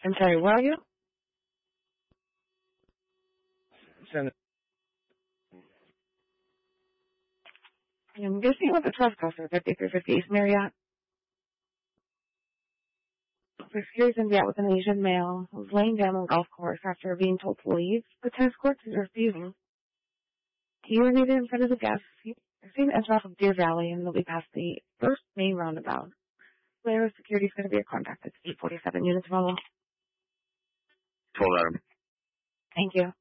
I'm sorry, where are you? I'm guessing with the trespasser, 5350 East Marriott. For security and out with an Asian male who was laying down on the golf course after being told to leave. The tennis court is refusing. He urinated in front of the guests. They're seeing enter off of Deer Valley and they'll be past the first main roundabout. Later, security is going to be a contact. It's 847 units of all. Hold on. Thank you.